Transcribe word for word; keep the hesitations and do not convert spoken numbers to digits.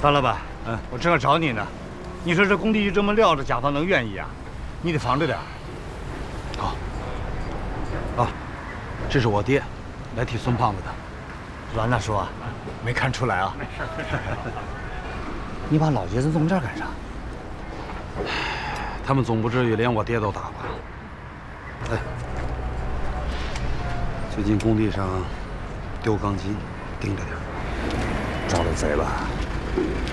范老板，嗯，我正要找你呢。你说这工地就这么撂着，甲方能愿意啊？你得防着点。 好。啊，这是我爹，来替孙胖子的。 栾大叔啊，没看出来啊。没事没事。你把老爷子弄这儿干啥？ 他们总不至于连我爹都打吧？哎，最近工地上丢钢筋，盯着点。 抓到贼了。